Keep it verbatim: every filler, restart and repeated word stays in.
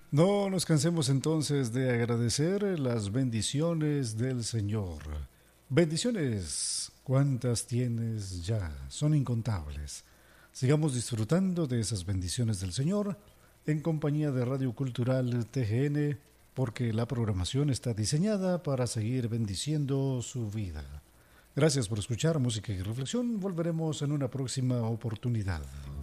No nos cansemos entonces de agradecer las bendiciones del Señor. Bendiciones, ¿cuántas tienes ya? Son incontables. Sigamos disfrutando de esas bendiciones del Señor en compañía de Radio Cultural T G N, porque la programación está diseñada para seguir bendiciendo su vida. Gracias por escuchar Música y Reflexión. Volveremos en una próxima oportunidad.